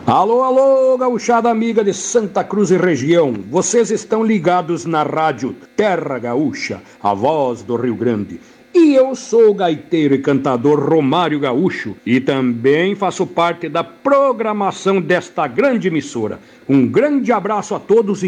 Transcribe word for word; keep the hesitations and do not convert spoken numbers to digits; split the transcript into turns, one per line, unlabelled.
Alô, alô, gauchada amiga de Santa Cruz e região. Vocês estão ligados na rádio Terra Gaúcha, a voz do Rio Grande. E eu sou o gaiteiro e cantador Romário Gaúcho e também faço parte da programação desta grande emissora. Um grande abraço a todos e